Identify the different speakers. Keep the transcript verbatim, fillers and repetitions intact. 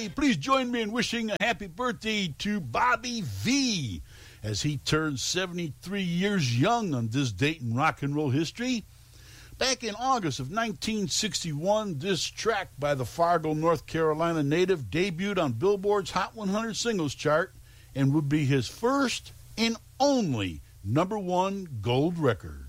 Speaker 1: Hey, please join me in wishing a happy birthday to Bobby V as he turns seventy-three years young on this date in rock and roll history. Back in August of nineteen sixty-one, this track by the Fargo, North Carolina native debuted on Billboard's Hot one hundred Singles chart and would be his first and only number one gold record.